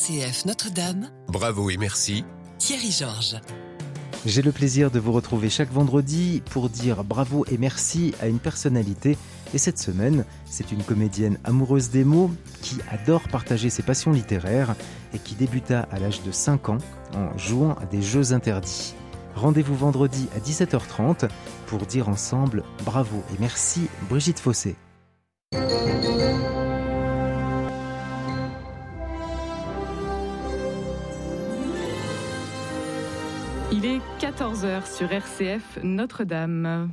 RCF Notre-Dame. Bravo et merci. Thierry Georges. J'ai le plaisir de vous retrouver chaque vendredi pour dire bravo et merci à une personnalité. Et cette semaine, c'est une comédienne amoureuse des mots qui adore partager ses passions littéraires et qui débuta à l'âge de 5 ans en jouant à des jeux interdits. Rendez-vous vendredi à 17h30 pour dire ensemble bravo et merci Brigitte Fossé. Il est 14h sur RCF Notre-Dame.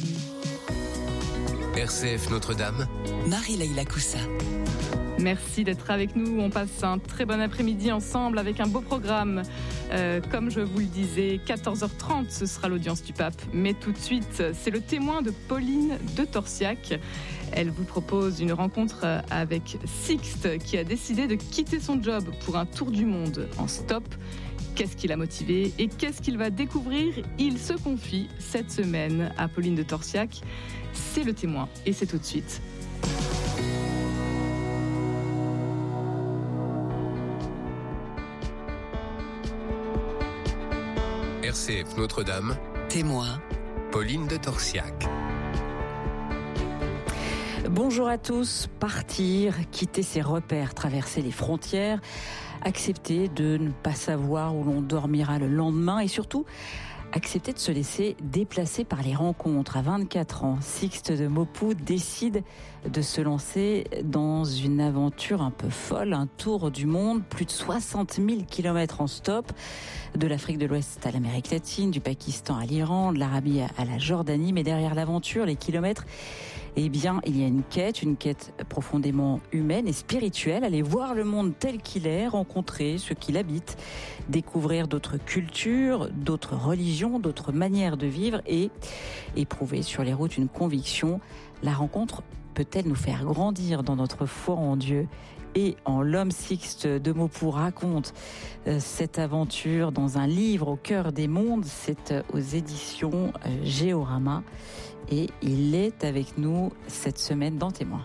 RCF Notre-Dame. Marie-Leila Coussa. Merci d'être avec nous. On passe un très bon après-midi ensemble avec un beau programme. Comme je vous le disais, 14h30, ce sera l'audience du pape. Mais tout de suite, c'est le témoin de Pauline de Torsiac. Elle vous propose une rencontre avec Sixte, qui a décidé de quitter son job pour un tour du monde en stop. Qu'est-ce qui l'a motivé et qu'est-ce qu'il va découvrir? Il se confie cette semaine à Pauline de Torsiac. C'est le témoin et c'est tout de suite. RCF Notre-Dame. Témoin. Pauline de Torsiac. Bonjour à tous. Partir, quitter ses repères, traverser les frontières, accepter de ne pas savoir où l'on dormira le lendemain et surtout accepter de se laisser déplacer par les rencontres. À 24 ans, Sixte de Maupoux décide de se lancer dans une aventure un peu folle, un tour du monde, plus de 60 000 kilomètres en stop, de l'Afrique de l'Ouest à l'Amérique latine, du Pakistan à l'Iran, de l'Arabie à la Jordanie. Mais derrière l'aventure, les kilomètres, eh bien, il y a une quête profondément humaine et spirituelle. Aller voir le monde tel qu'il est, rencontrer ceux qui l'habitent, découvrir d'autres cultures, d'autres religions, d'autres manières de vivre et éprouver sur les routes une conviction. La rencontre peut-elle nous faire grandir dans notre foi en Dieu et en l'homme? Sixte de Maupoux raconte cette aventure dans un livre au cœur des mondes. C'est aux éditions Géorama. Et il est avec nous cette semaine dans Témoin.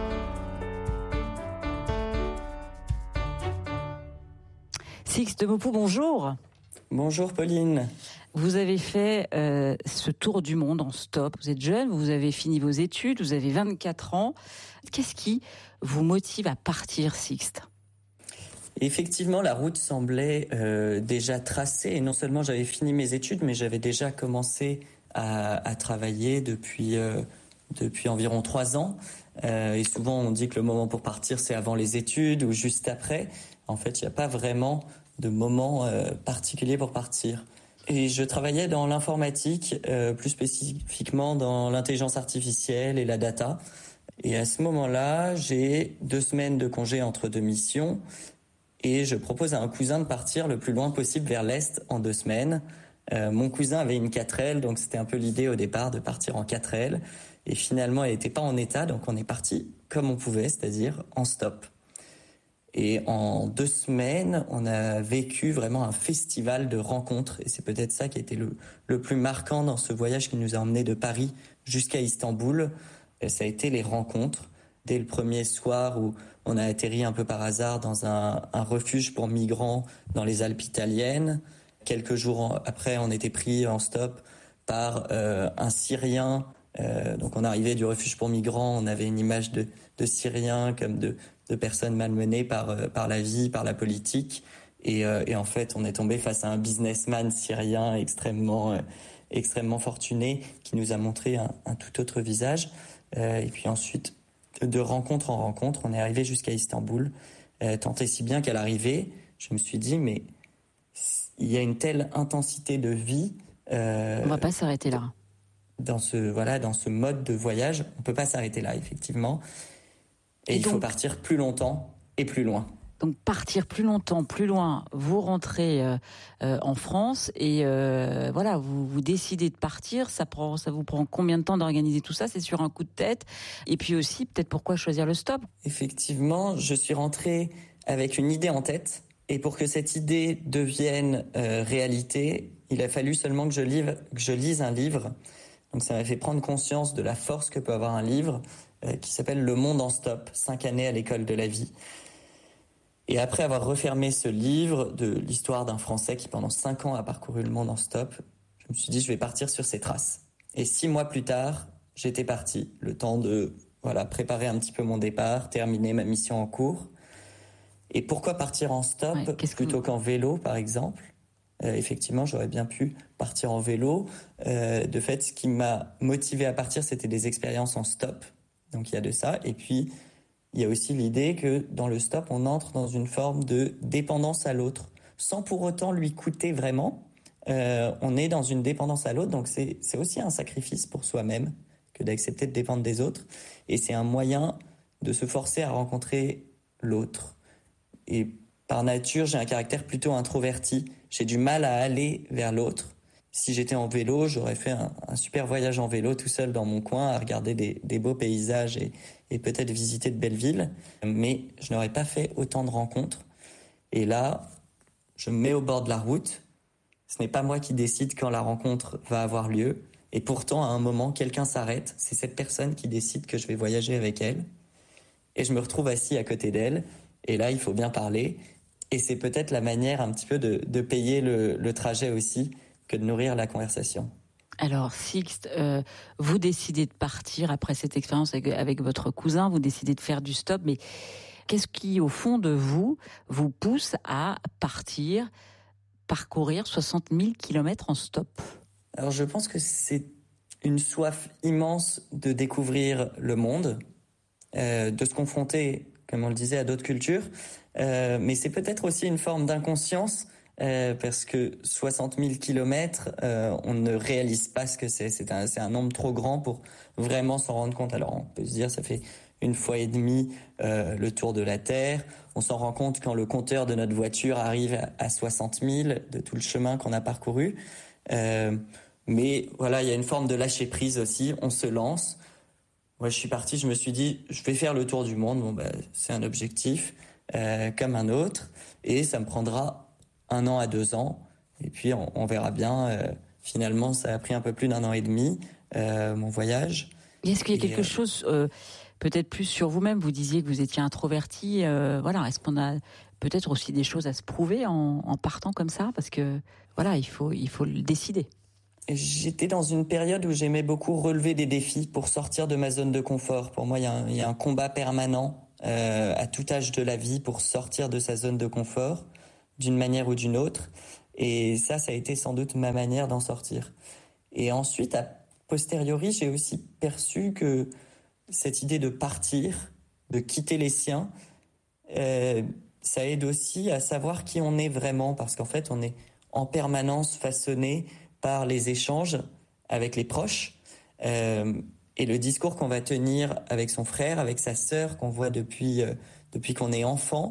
Sixte de Maupoux, bonjour. Bonjour Pauline. Vous avez fait ce tour du monde en stop. Vous êtes jeune, vous avez fini vos études, vous avez 24 ans. Qu'est-ce qui vous motive à partir, Sixte ? Effectivement, la route semblait déjà tracée. Et non seulement j'avais fini mes études, mais j'avais déjà commencé à travailler depuis environ 3 ans. Et souvent, on dit que le moment pour partir, c'est avant les études ou juste après. En fait, il n'y a pas vraiment de moment particulier pour partir. Et je travaillais dans l'informatique, plus spécifiquement dans l'intelligence artificielle et la data. Et à ce moment-là, j'ai 2 semaines de congé entre 2 missions. Et je propose à un cousin de partir le plus loin possible vers l'Est en 2 semaines. Mon cousin avait une 4L, donc c'était un peu l'idée au départ de partir en 4L. Et finalement, elle n'était pas en état, donc on est parti comme on pouvait, c'est-à-dire en stop. Et en 2 semaines, on a vécu vraiment un festival de rencontres. Et c'est peut-être ça qui a été le plus marquant dans ce voyage qui nous a emmenés de Paris jusqu'à Istanbul. Et ça a été les rencontres. Dès le premier soir où on a atterri un peu par hasard dans un refuge pour migrants dans les Alpes italiennes. Quelques jours après, on était pris en stop par un Syrien. Donc on arrivait du refuge pour migrants, on avait une image de Syriens comme de personnes malmenées par la vie, par la politique. Et en fait, on est tombé face à un businessman syrien extrêmement fortuné qui nous a montré un tout autre visage. Et puis ensuite, de rencontre en rencontre, on est arrivé jusqu'à Istanbul. Tant et si bien qu'à l'arrivée, je me suis dit, mais il y a une telle intensité de vie. On va pas s'arrêter là. Dans ce mode de voyage, on peut pas s'arrêter là, effectivement. Et il faut partir plus longtemps et plus loin. Donc partir plus longtemps, plus loin, vous rentrez en France et vous décidez de partir. Ça vous prend combien de temps d'organiser tout ça? C'est sur un coup de tête. Et puis aussi, peut-être pourquoi choisir le stop? Effectivement, je suis rentré avec une idée en tête. Et pour que cette idée devienne réalité, il a fallu seulement que je lise un livre. Donc ça m'a fait prendre conscience de la force que peut avoir un livre qui s'appelle Le Monde en stop, 5 années à l'école de la vie. Et après avoir refermé ce livre de l'histoire d'un Français qui pendant 5 ans a parcouru le monde en stop, je me suis dit je vais partir sur ses traces. Et 6 mois plus tard, j'étais parti, le temps de préparer un petit peu mon départ, terminer ma mission en cours. Et pourquoi partir en stop plutôt qu'en vélo, par exemple ? Effectivement, j'aurais bien pu partir en vélo. De fait, ce qui m'a motivé à partir, c'était des expériences en stop. Donc il y a de ça. Et puis, il y a aussi l'idée que dans le stop, on entre dans une forme de dépendance à l'autre, sans pour autant lui coûter vraiment. On est dans une dépendance à l'autre, donc c'est aussi un sacrifice pour soi-même que d'accepter de dépendre des autres. Et c'est un moyen de se forcer à rencontrer l'autre. Et par nature, j'ai un caractère plutôt introverti. J'ai du mal à aller vers l'autre. Si j'étais en vélo, j'aurais fait un super voyage en vélo tout seul dans mon coin à regarder des beaux paysages et peut-être visiter de belles villes. Mais je n'aurais pas fait autant de rencontres. Et là, je me mets au bord de la route. Ce n'est pas moi qui décide quand la rencontre va avoir lieu. Et pourtant, à un moment, quelqu'un s'arrête. C'est cette personne qui décide que je vais voyager avec elle. Et je me retrouve assis à côté d'elle. Et là, il faut bien parler. Et c'est peut-être la manière un petit peu de payer le trajet aussi que de nourrir la conversation. Alors, Sixte, vous décidez de partir après cette expérience avec votre cousin, vous décidez de faire du stop, mais qu'est-ce qui, au fond de vous pousse à parcourir 60 000 kilomètres en stop ? Alors, je pense que c'est une soif immense de découvrir le monde, de se confronter, comme on le disait, à d'autres cultures, mais c'est peut-être aussi une forme d'inconscience, parce que 60 000 kilomètres, on ne réalise pas ce que c'est. C'est un nombre trop grand pour vraiment s'en rendre compte. Alors on peut se dire, ça fait 1,5 fois le tour de la Terre. On s'en rend compte quand le compteur de notre voiture arrive à 60 000 de tout le chemin qu'on a parcouru. Mais voilà, il y a une forme de lâcher prise aussi. On se lance. Moi, je suis parti, je me suis dit, je vais faire le tour du monde. C'est un objectif comme un autre. Et ça me prendra 1 an à 2 ans. Et puis, on verra bien. Finalement, ça a pris un peu plus d'1 an et demi, mon voyage. Est-ce qu'il y a quelque chose, peut-être plus sur vous-même ? Vous disiez que vous étiez introverti. Est-ce qu'on a peut-être aussi des choses à se prouver en partant comme ça ? Parce que, il faut le décider. J'étais dans une période où j'aimais beaucoup relever des défis pour sortir de ma zone de confort. Pour moi, il y a un combat permanent à tout âge de la vie pour sortir de sa zone de confort, d'une manière ou d'une autre. Et ça a été sans doute ma manière d'en sortir. Et ensuite, a posteriori, j'ai aussi perçu que cette idée de partir, de quitter les siens, ça aide aussi à savoir qui on est vraiment, parce qu'en fait, on est en permanence façonné par les échanges avec les proches, et le discours qu'on va tenir avec son frère, avec sa sœur, qu'on voit depuis qu'on est enfant,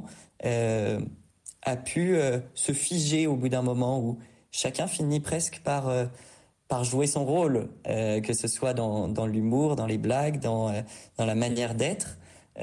a pu se figer au bout d'un moment où chacun finit presque par jouer son rôle, que ce soit dans l'humour, dans les blagues, dans la manière d'être.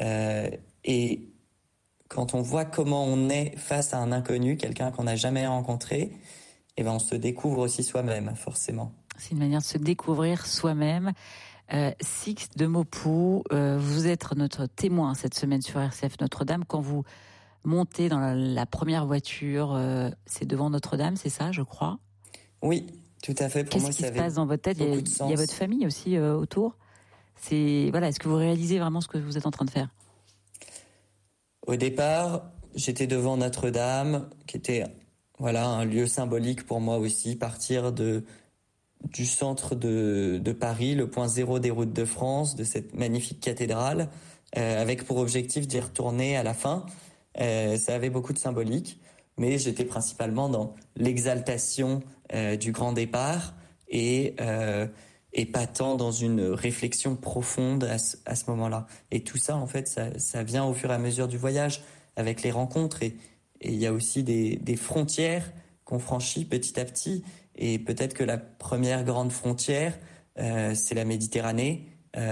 Et quand on voit comment on est face à un inconnu, quelqu'un qu'on n'a jamais rencontré, on se découvre aussi soi-même, forcément. C'est une manière de se découvrir soi-même. Sixte de Maupoux, vous êtes notre témoin cette semaine sur RCF Notre-Dame. Quand vous montez dans la première voiture, c'est devant Notre-Dame, c'est ça, je crois ? Oui, tout à fait. Pour Qu'est-ce moi, qui se passe dans votre tête ? Il y a votre famille aussi autour. Est-ce que vous réalisez vraiment ce que vous êtes en train de faire ? Au départ, j'étais devant Notre-Dame, qui était un lieu symbolique pour moi aussi. Partir du centre de Paris, le point zéro des routes de France, de cette magnifique cathédrale, avec pour objectif d'y retourner à la fin. Ça avait beaucoup de symbolique, mais j'étais principalement dans l'exaltation du grand départ et pas tant dans une réflexion profonde à ce moment-là. Et tout ça, en fait, ça vient au fur et à mesure du voyage, avec les rencontres. Et il y a aussi des frontières qu'on franchit petit à petit. Et peut-être que la première grande frontière, c'est la Méditerranée,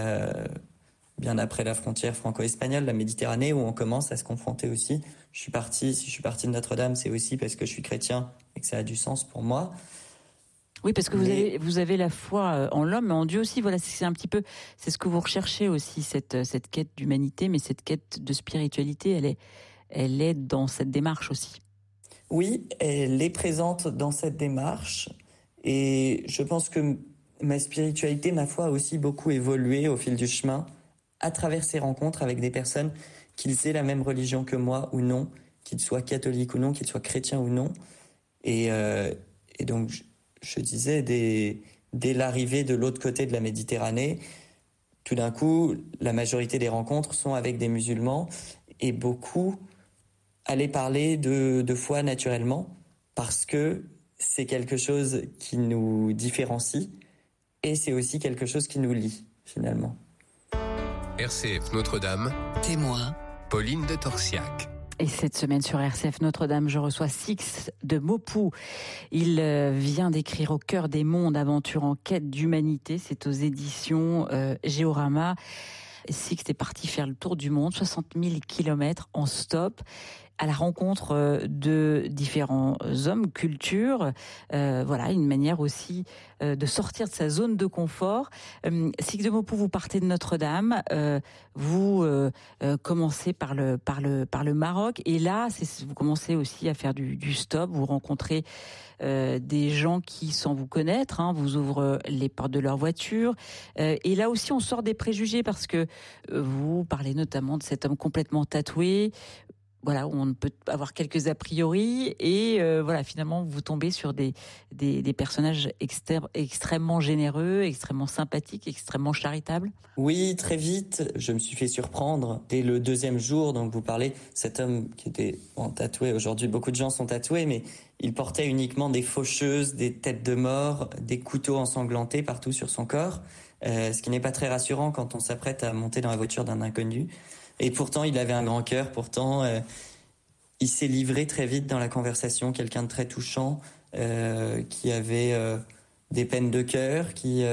bien après la frontière franco-espagnole, la Méditerranée, où on commence à se confronter aussi. Si je suis parti de Notre-Dame, c'est aussi parce que je suis chrétien et que ça a du sens pour moi. Oui, parce que vous avez la foi en l'homme, mais en Dieu aussi. Voilà, c'est un petit peu, c'est ce que vous recherchez aussi, cette quête d'humanité, mais cette quête de spiritualité, elle est dans cette démarche aussi. Oui, elle est présente dans cette démarche et je pense que ma spiritualité, ma foi, a aussi beaucoup évolué au fil du chemin à travers ces rencontres avec des personnes, qu'ils aient la même religion que moi ou non, qu'ils soient catholiques ou non, qu'ils soient chrétiens ou non. Et donc, je disais, dès l'arrivée de l'autre côté de la Méditerranée, tout d'un coup, la majorité des rencontres sont avec des musulmans et beaucoup allaient parler de foi naturellement parce que c'est quelque chose qui nous différencie et c'est aussi quelque chose qui nous lie finalement. RCF Notre-Dame, Témoin. Pauline de Torsiac. Et cette semaine sur RCF Notre-Dame, je reçois Six de Maupoux. Il vient d'écrire Au cœur des mondes, aventure en quête d'humanité. C'est aux éditions Géorama. Six est parti faire le tour du monde, 60 000 kilomètres en stop, à la rencontre de différents hommes, cultures. Voilà, une manière aussi de sortir de sa zone de confort. Six de Maupoux, vous partez de Notre-Dame, vous commencez par le Maroc, et là, vous commencez aussi à faire du stop. Vous rencontrez des gens qui, sans vous connaître, vous ouvrent les portes de leur voiture. Et là aussi, on sort des préjugés parce que vous parlez notamment de cet homme complètement tatoué. Voilà, on peut avoir quelques a priori et voilà, finalement, vous tombez sur des personnages extrêmement généreux, extrêmement sympathiques, extrêmement charitables. Oui, très vite, je me suis fait surprendre. Dès le 2e jour, donc vous parlez, cet homme qui était tatoué, aujourd'hui beaucoup de gens sont tatoués, mais il portait uniquement des faucheuses, des têtes de mort, des couteaux ensanglantés partout sur son corps, ce qui n'est pas très rassurant quand on s'apprête à monter dans la voiture d'un inconnu. Et pourtant, il avait un grand cœur, pourtant, il s'est livré très vite dans la conversation, quelqu'un de très touchant, qui avait des peines de cœur, qu'il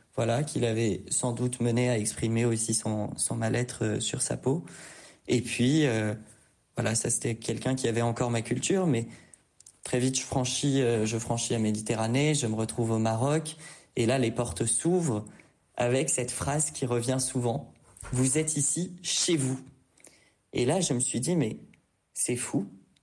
avait sans doute mené à exprimer aussi son mal-être sur sa peau. Et puis, ça c'était quelqu'un qui avait encore ma culture, mais très vite je franchis la Méditerranée, je me retrouve au Maroc, et là les portes s'ouvrent avec cette phrase qui revient souvent. Vous êtes ici, chez vous. Et là, je me suis dit, mais c'est fou.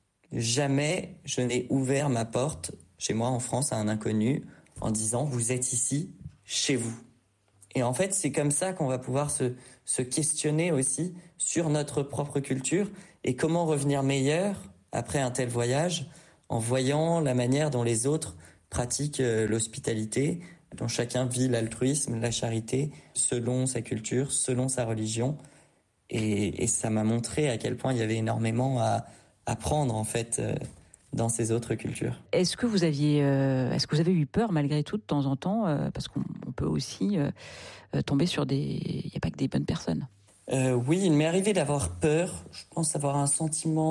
Jamais je n'ai ouvert ma porte chez moi en France à un inconnu en disant, vous êtes ici, chez vous. Et en fait, c'est comme ça qu'on va pouvoir se questionner aussi sur notre propre culture et comment revenir meilleur après un tel voyage en voyant la manière dont les autres pratiquent l'hospitalité, dont chacun vit l'altruisme, la charité, selon sa culture, selon sa religion. Et ça m'a montré à quel point il y avait énormément à apprendre, en fait, dans ces autres cultures. Est-ce que vous avez eu peur, malgré tout, de temps en temps, parce qu'on peut aussi tomber sur il n'y a pas que des bonnes personnes. Oui, il m'est arrivé d'avoir peur. Je pense avoir un sentiment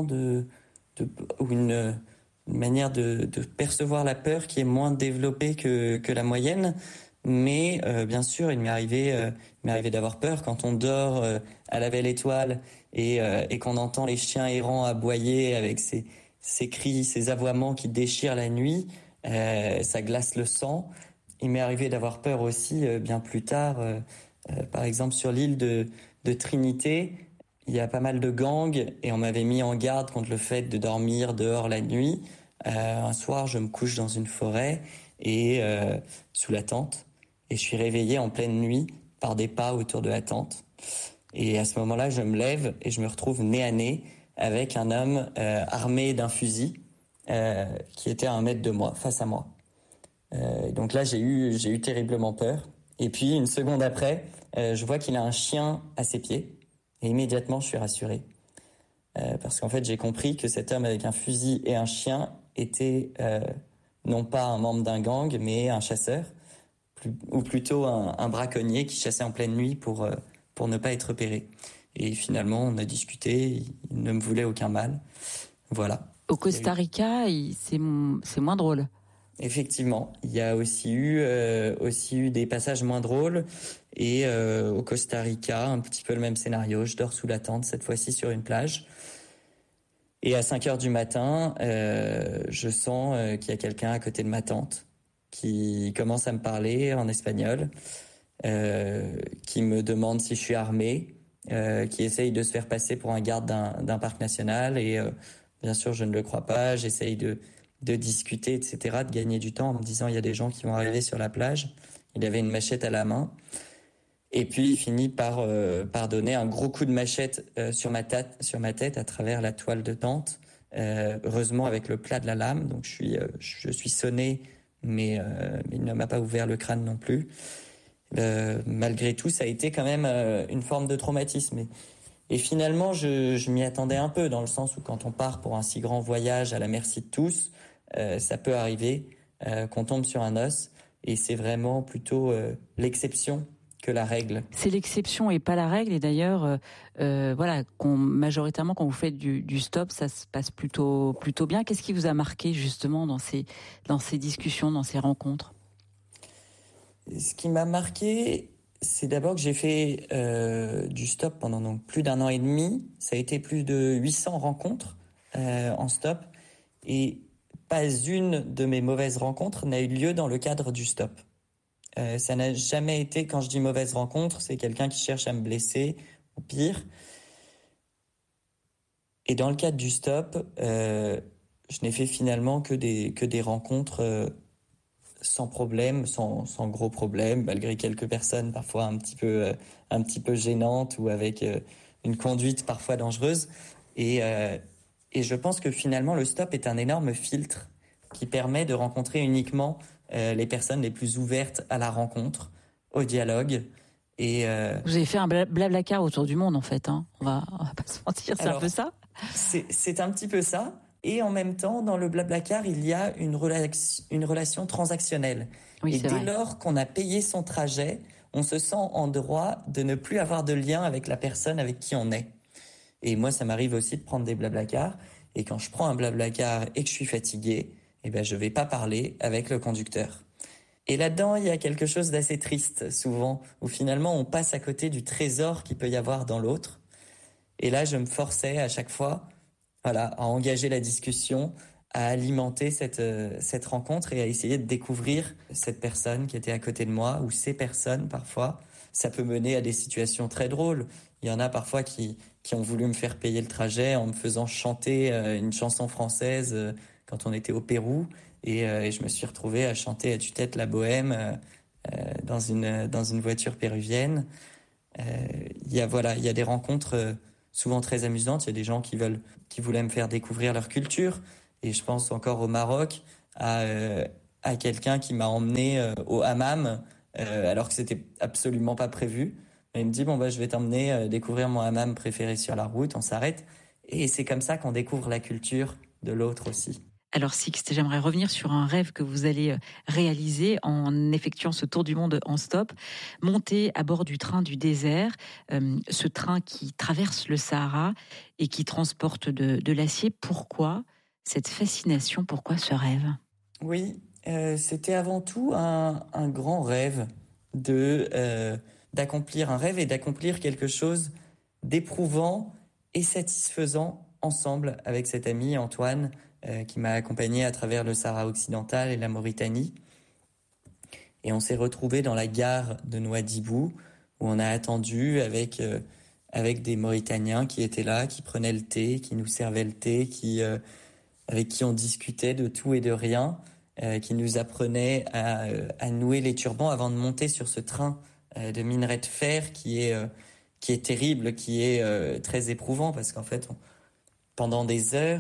ou une manière de percevoir la peur qui est moins développée que la moyenne. Mais bien sûr, il m'est arrivé d'avoir peur quand on dort à la belle étoile et qu'on entend les chiens errants aboyer avec ces cris, ces aboiements qui déchirent la nuit. Ça glace le sang. Il m'est arrivé d'avoir peur aussi bien plus tard. Par exemple, sur l'île de Trinité, il y a pas mal de gangs et on m'avait mis en garde contre le fait de dormir dehors la nuit. Un soir, je me couche dans une forêt et sous la tente et je suis réveillé en pleine nuit par des pas autour de la tente. Et à ce moment-là, je me lève et je me retrouve nez à nez avec un homme armé d'un fusil qui était à 1 mètre de moi, face à moi. Donc là, j'ai eu terriblement peur. Et puis, une seconde après, je vois qu'il a un chien à ses pieds. Et immédiatement, je suis rassuré. Parce qu'en fait, j'ai compris que cet homme avec un fusil et un chien était non pas un membre d'un gang, mais un chasseur, ou plutôt un braconnier qui chassait en pleine nuit pour ne pas être repéré. Et finalement, on a discuté, il ne me voulait aucun mal. Voilà. Au Costa Rica, c'est moins drôle. Effectivement, il y a aussi eu des passages moins drôles. Et au Costa Rica, un petit peu le même scénario. Je dors sous la tente, cette fois-ci sur une plage. Et à 5h du matin, je sens qu'il y a quelqu'un à côté de ma tente qui commence à me parler en espagnol, qui me demande si je suis armé. qui essaye de se faire passer pour un garde d'un parc national. Et bien sûr, je ne le crois pas. J'essaye de discuter, etc., de gagner du temps en me disant il y a des gens qui vont arriver sur la plage. Il avait une machette à la main. Et puis, il finit par donner un gros coup de machette sur ma tête à travers la toile de tente. Heureusement, avec le plat de la lame. Donc, je suis sonné, mais il ne m'a pas ouvert le crâne non plus. Malgré tout, ça a été quand même une forme de traumatisme. Et finalement, je m'y attendais un peu, dans le sens où quand on part pour un si grand voyage à la merci de tous, ça peut arriver qu'on tombe sur un os. Et c'est vraiment plutôt l'exception que la règle. C'est l'exception et pas la règle. Et d'ailleurs, majoritairement, quand vous faites du stop, ça se passe plutôt bien. Qu'est-ce qui vous a marqué justement dans ces discussions, dans ces rencontres ? Ce qui m'a marqué, c'est d'abord que j'ai fait du stop pendant donc plus d'1 an et demi. Ça a été plus de 800 rencontres en stop. Et pas une de mes mauvaises rencontres n'a eu lieu dans le cadre du stop. Ça n'a jamais été, quand je dis mauvaise rencontre, c'est quelqu'un qui cherche à me blesser, ou pire. Et dans le cadre du stop, je n'ai fait finalement que des rencontres sans problème, sans gros problème, malgré quelques personnes parfois un petit peu gênantes ou avec une conduite parfois dangereuse. Et je pense que finalement, le stop est un énorme filtre qui permet de rencontrer uniquement les personnes les plus ouvertes à la rencontre, au dialogue. Et vous avez fait un blablacar autour du monde, en fait. Hein. On va pas se mentir, c'est un peu ça. C'est un petit peu ça. Et en même temps, dans le blablacar, il y a une relation transactionnelle. Oui, et dès vrai. lors qu'on a payé son trajet, on se sent en droit de ne plus avoir de lien avec la personne avec qui on est. Et moi, ça m'arrive aussi de prendre des blablacars. Et quand je prends un blablacar et que je suis fatigué, je vais pas parler avec le conducteur. Et là-dedans, il y a quelque chose d'assez triste, souvent, où finalement, on passe à côté du trésor qu'il peut y avoir dans l'autre. Et là, je me forçais à chaque fois, à engager la discussion, à alimenter cette rencontre et à essayer de découvrir cette personne qui était à côté de moi, ou ces personnes, parfois. Ça peut mener à des situations très drôles. Il y en a parfois qui ont voulu me faire payer le trajet en me faisant chanter une chanson française quand on était au Pérou. Et je me suis retrouvé à chanter à tue-tête la bohème dans une voiture péruvienne. Il y a des rencontres souvent très amusantes. Il y a des gens qui voulaient me faire découvrir leur culture. Et je pense encore au Maroc, à quelqu'un qui m'a emmené au hammam, alors que c'était absolument pas prévu. Et il me dit, je vais t'emmener découvrir mon hammam préféré sur la route, on s'arrête. Et c'est comme ça qu'on découvre la culture de l'autre aussi. Alors Sixte, j'aimerais revenir sur un rêve que vous allez réaliser en effectuant ce tour du monde en stop. Monter à bord du train du désert, ce train qui traverse le Sahara et qui transporte de l'acier. Pourquoi cette fascination, pourquoi ce rêve ? Oui, c'était avant tout un grand rêve d'accomplir un rêve et d'accomplir quelque chose d'éprouvant et satisfaisant ensemble avec cet ami Antoine qui m'a accompagné à travers le Sahara occidental et la Mauritanie. Et on s'est retrouvés dans la gare de Nouadhibou où on a attendu avec des Mauritaniens qui étaient là, qui prenaient le thé, qui nous servaient le thé, avec qui on discutait de tout et de rien, qui nous apprenaient à nouer les turbans avant de monter sur ce train de minerai de fer qui est terrible, qui est très éprouvant parce qu'en fait, pendant des heures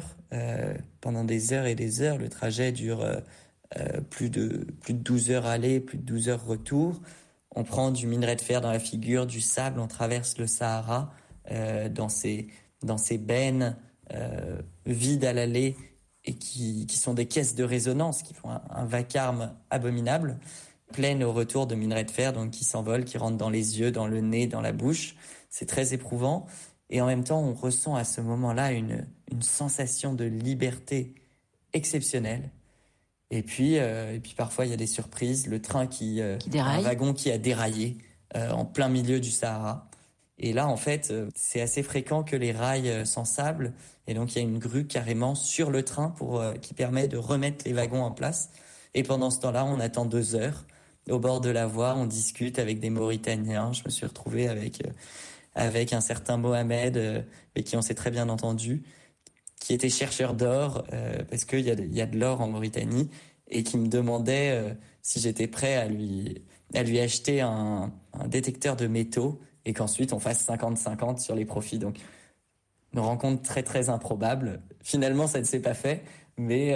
et des heures, le trajet dure plus de 12 heures aller, plus de 12 heures retour. On prend du minerai de fer dans la figure, du sable, on traverse le Sahara dans ces bennes vides à l'allée et qui sont des caisses de résonance, qui font un vacarme abominable, pleines au retour de minerai de fer, donc qui s'envolent, qui rentrent dans les yeux, dans le nez, dans la bouche. C'est très éprouvant. Et en même temps, on ressent à ce moment-là une sensation de liberté exceptionnelle. Et puis parfois, il y a des surprises. Le train qui déraille. Un wagon qui a déraillé en plein milieu du Sahara. Et là, en fait, c'est assez fréquent que les rails s'ensablent. Et donc, il y a une grue carrément sur le train qui permet de remettre les wagons en place. Et pendant ce temps-là, on attend 2 heures. Au bord de la voie, on discute avec des Mauritaniens. Je me suis retrouvé avec un certain Mohamed, avec qui on s'est très bien entendu, qui était chercheur d'or, parce qu'il y a de l'or en Mauritanie, et qui me demandait si j'étais prêt à lui acheter un détecteur de métaux, et qu'ensuite on fasse 50-50 sur les profits. Donc, une rencontre très très improbable. Finalement, ça ne s'est pas fait, mais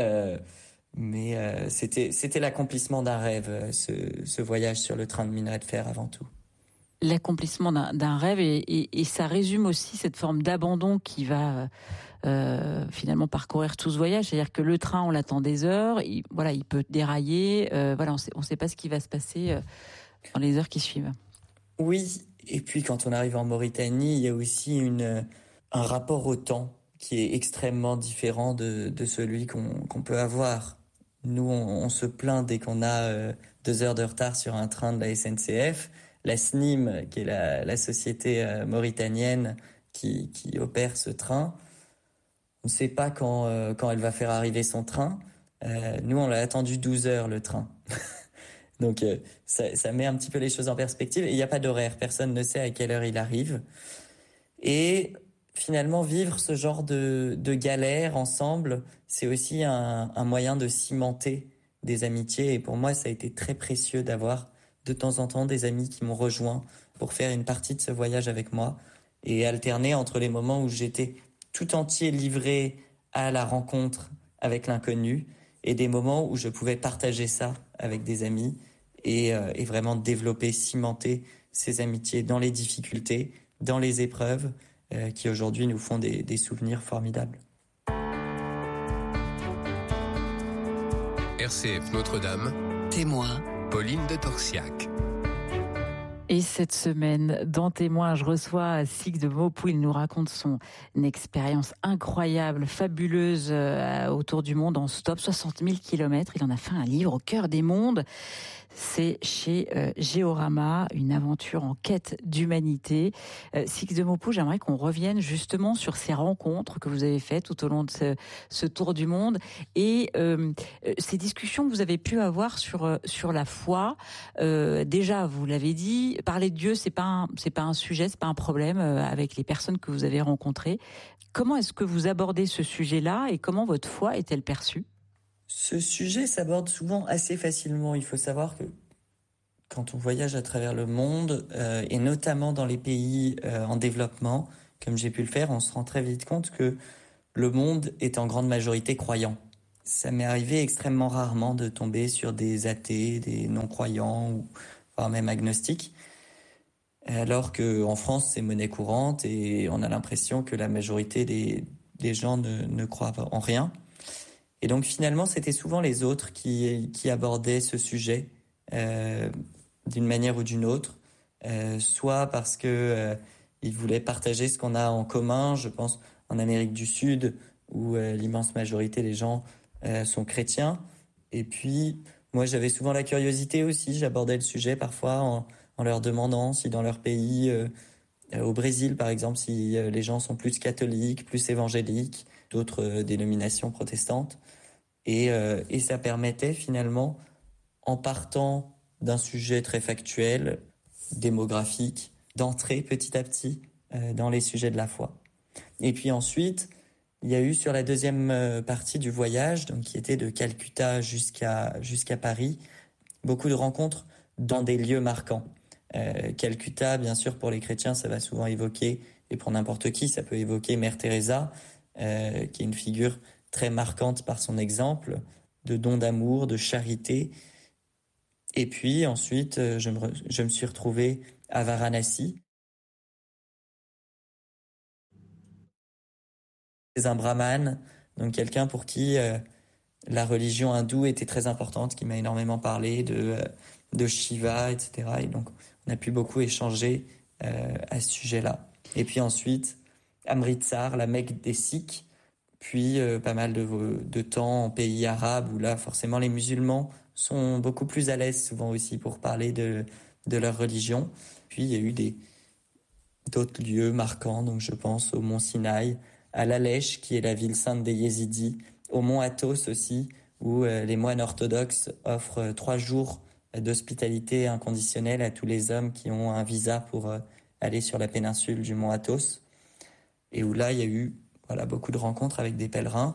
c'était l'accomplissement d'un rêve, ce voyage sur le train de minerai de fer avant tout. L'accomplissement d'un rêve, et ça résume aussi cette forme d'abandon qui va finalement parcourir tout ce voyage. C'est-à-dire que le train, on l'attend des heures, il peut dérailler, on ne sait pas ce qui va se passer dans les heures qui suivent. Oui, et puis quand on arrive en Mauritanie, il y a aussi un rapport au temps qui est extrêmement différent de celui qu'on peut avoir. Nous, on se plaint dès qu'on a 2 heures de retard sur un train de la SNCF. La SNIM, qui est la société mauritanienne qui opère ce train, on ne sait pas quand elle va faire arriver son train. Nous, on l'a attendu 12 heures, le train. Donc, ça met un petit peu les choses en perspective. Et il n'y a pas d'horaire. Personne ne sait à quelle heure il arrive. Et finalement, vivre ce genre de galère ensemble, c'est aussi un moyen de cimenter des amitiés. Et pour moi, ça a été très précieux d'avoir de temps en temps des amis qui m'ont rejoint pour faire une partie de ce voyage avec moi et alterner entre les moments où j'étais tout entier livré à la rencontre avec l'inconnu et des moments où je pouvais partager ça avec des amis et vraiment développer, cimenter ces amitiés dans les difficultés, dans les épreuves, qui aujourd'hui nous font des souvenirs formidables. RCF Notre-Dame. Témoin. Pauline de Torsiac. Et cette semaine, dans Témoin, je reçois Sic de Mopou. Il nous raconte son expérience incroyable, fabuleuse autour du monde en stop, 60 000 kilomètres. Il en a fait un livre au cœur des mondes. C'est chez Géorama, une aventure en quête d'humanité. Sic de Mopou, j'aimerais qu'on revienne justement sur ces rencontres que vous avez faites tout au long de ce tour du monde et ces discussions que vous avez pu avoir sur la foi. Déjà, vous l'avez dit, parler de Dieu, c'est pas un sujet, c'est pas un problème avec les personnes que vous avez rencontrées. Comment est-ce que vous abordez ce sujet-là et comment votre foi est-elle perçue ? Ce sujet s'aborde souvent assez facilement. Il faut savoir que quand on voyage à travers le monde, et notamment dans les pays en développement, comme j'ai pu le faire, on se rend très vite compte que le monde est en grande majorité croyant. Ça m'est arrivé extrêmement rarement de tomber sur des athées, des non-croyants, ou voire même agnostiques, alors qu'en France, c'est monnaie courante et on a l'impression que la majorité des gens ne croient en rien. Et donc finalement, c'était souvent les autres qui abordaient ce sujet d'une manière ou d'une autre, soit parce que ils voulaient partager ce qu'on a en commun. Je pense en Amérique du Sud, où l'immense majorité des gens sont chrétiens. Et puis, moi, j'avais souvent la curiosité aussi. J'abordais le sujet parfois en leur demandant si dans leur pays, au Brésil par exemple, si les gens sont plus catholiques, plus évangéliques, d'autres dénominations protestantes. Et ça permettait finalement, en partant d'un sujet très factuel, démographique, d'entrer petit à petit dans les sujets de la foi. Et puis ensuite, il y a eu sur la deuxième partie du voyage, donc qui était de Calcutta jusqu'à Paris, beaucoup de rencontres dans des lieux marquants. Calcutta, bien sûr, pour les chrétiens, ça va souvent évoquer, et pour n'importe qui, ça peut évoquer Mère Teresa, qui est une figure très marquante par son exemple de don d'amour, de charité. Et puis ensuite, je me suis retrouvé à Varanasi. C'est un brahmane, donc quelqu'un pour qui la religion hindoue était très importante, qui m'a énormément parlé de Shiva, etc. Et donc on a pu beaucoup échanger à ce sujet-là. Et puis ensuite, Amritsar, la Mecque des Sikhs, puis pas mal de temps en pays arabes où là forcément les musulmans sont beaucoup plus à l'aise souvent aussi pour parler de leur religion. Puis il y a eu d'autres lieux marquants, donc je pense au mont Sinaï, à Lalèche qui est la ville sainte des Yézidis, au mont Athos aussi où les moines orthodoxes offrent 3 jours d'hospitalité inconditionnelle à tous les hommes qui ont un visa pour aller sur la péninsule du mont Athos, et où là, il y a eu beaucoup de rencontres avec des pèlerins.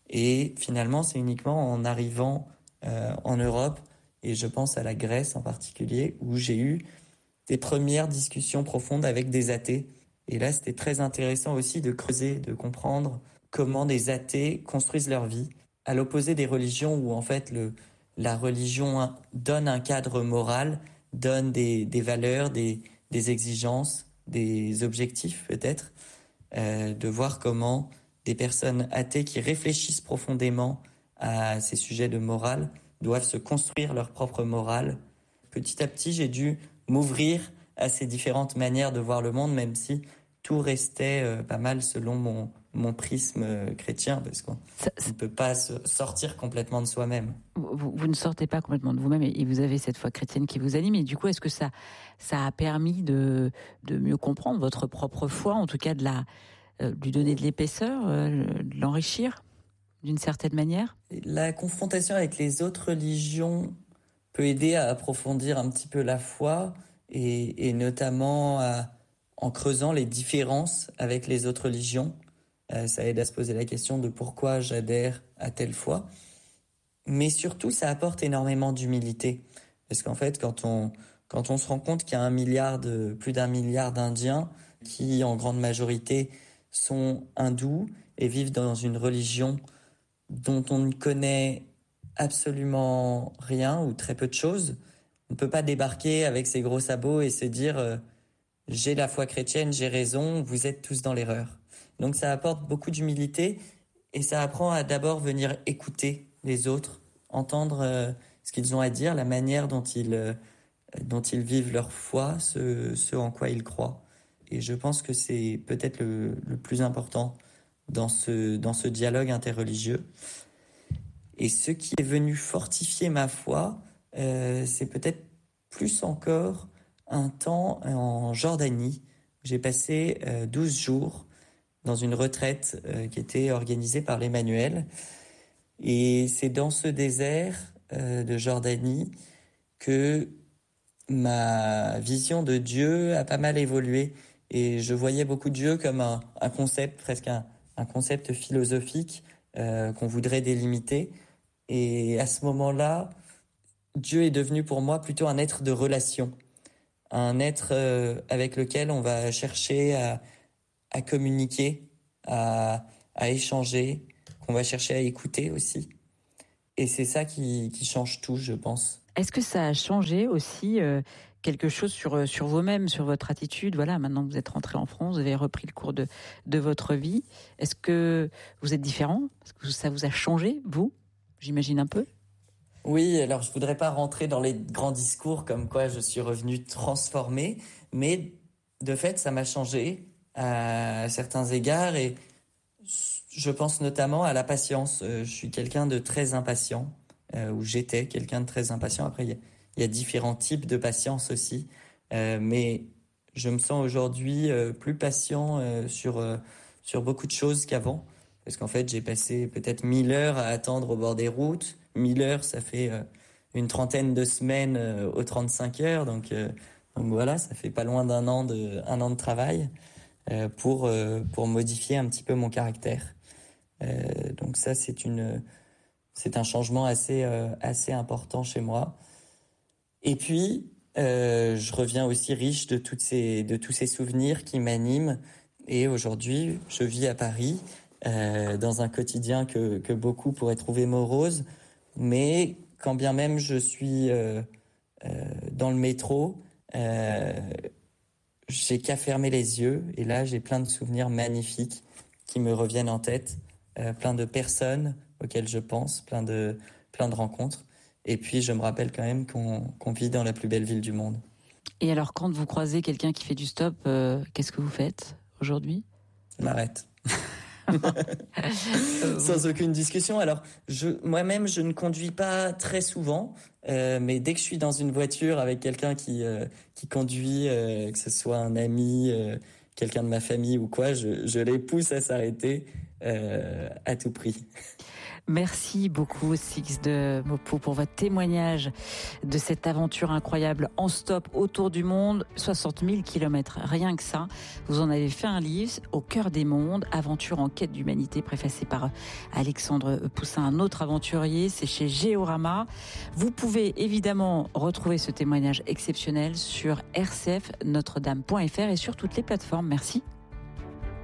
Et finalement, c'est uniquement en arrivant en Europe, et je pense à la Grèce en particulier, où j'ai eu des premières discussions profondes avec des athées. Et là, c'était très intéressant aussi de creuser, de comprendre comment des athées construisent leur vie, à l'opposé des religions où en fait la religion donne un cadre moral, donne des valeurs, des exigences, des objectifs peut-être, de voir comment des personnes athées qui réfléchissent profondément à ces sujets de morale doivent se construire leur propre morale. Petit à petit, j'ai dû m'ouvrir à ces différentes manières de voir le monde, même si tout restait pas mal selon mon prisme chrétien, parce qu'on ne peut pas sortir complètement de soi-même. Vous ne sortez pas complètement de vous-même et vous avez cette foi chrétienne qui vous anime. Et du coup, est-ce que ça a permis de mieux comprendre votre propre foi, en tout cas de lui donner de l'épaisseur, de l'enrichir d'une certaine manière? La confrontation avec les autres religions peut aider à approfondir un petit peu la foi et notamment en creusant les différences avec les autres religions. Ça aide à se poser la question de pourquoi j'adhère à telle foi. Mais surtout, ça apporte énormément d'humilité. Parce qu'en fait, quand on se rend compte qu'il y a plus d'1 milliard d'Indiens qui, en grande majorité, sont hindous et vivent dans une religion dont on ne connaît absolument rien ou très peu de choses, on ne peut pas débarquer avec ses gros sabots et se dire « j'ai la foi chrétienne, j'ai raison, vous êtes tous dans l'erreur ». Donc ça apporte beaucoup d'humilité et ça apprend à d'abord venir écouter les autres, entendre ce qu'ils ont à dire, la manière dont ils vivent leur foi, ce en quoi ils croient. Et je pense que c'est peut-être le plus important dans ce dialogue interreligieux. Et ce qui est venu fortifier ma foi, c'est peut-être plus encore un temps en Jordanie. J'ai passé 12 jours dans une retraite qui était organisée par l'Emmanuel. Et c'est dans ce désert de Jordanie que ma vision de Dieu a pas mal évolué. Et je voyais beaucoup Dieu comme un concept, presque un concept philosophique qu'on voudrait délimiter. Et à ce moment-là, Dieu est devenu pour moi plutôt un être de relation, un être avec lequel on va chercher à communiquer, à échanger, qu'on va chercher à écouter aussi. Et c'est ça qui change tout, je pense. Est-ce que ça a changé aussi quelque chose sur vous-même, sur votre attitude? Voilà, maintenant que vous êtes rentré en France, vous avez repris le cours de votre vie. Est-ce que vous êtes différent? Est-ce que ça vous a changé, vous? J'imagine un peu. Oui, alors je voudrais pas rentrer dans les grands discours comme quoi je suis revenu transformé, mais de fait, ça m'a changé à certains égards et je pense notamment à la patience. Je suis quelqu'un de très impatient, ou j'étais quelqu'un de très impatient. Après, il y a différents types de patience aussi, mais je me sens aujourd'hui plus patient sur beaucoup de choses qu'avant. Parce qu'en fait, j'ai passé peut-être 1000 heures à attendre au bord des routes. 1000 heures, ça fait une trentaine de semaines aux 35 heures. Donc voilà, ça fait pas loin d'un an de travail pour modifier un petit peu mon caractère. Donc ça, c'est un changement assez important chez moi. Et puis, je reviens aussi riche de tous ces souvenirs qui m'animent. Et aujourd'hui, je vis à Paris, dans un quotidien que beaucoup pourraient trouver morose. Mais quand bien même je suis dans le métro, j'ai qu'à fermer les yeux. Et là, j'ai plein de souvenirs magnifiques qui me reviennent en tête. Plein de personnes auxquelles je pense, plein de rencontres. Et puis, je me rappelle quand même qu'on vit dans la plus belle ville du monde. Et alors, quand vous croisez quelqu'un qui fait du stop, qu'est-ce que vous faites aujourd'hui? Je m'arrête. Sans aucune discussion. Alors, moi-même, je ne conduis pas très souvent, mais dès que je suis dans une voiture avec quelqu'un qui conduit, que ce soit un ami, quelqu'un de ma famille ou quoi, je les pousse à s'arrêter à tout prix. Merci beaucoup Six de Maupeou pour votre témoignage de cette aventure incroyable en stop autour du monde, 60 000 kilomètres, rien que ça. Vous en avez fait un livre, Au cœur des mondes, aventure en quête d'humanité, préfacé par Alexandre Poussin, un autre aventurier, c'est chez Géorama. Vous pouvez évidemment retrouver ce témoignage exceptionnel sur rcfnotredame.fr et sur toutes les plateformes. Merci.